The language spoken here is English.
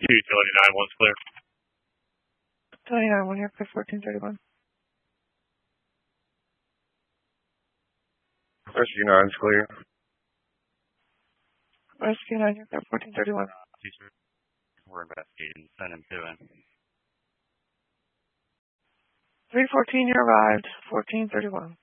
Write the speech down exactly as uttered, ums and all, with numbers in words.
Utility nine one's clear. Utility nine one here, clear fourteen thirty-one. Rescue nine's clear. Rescue nine here, clear fourteen thirty-one. We're investigating. Send him to him. three fourteen, you arrived. fourteen thirty-one.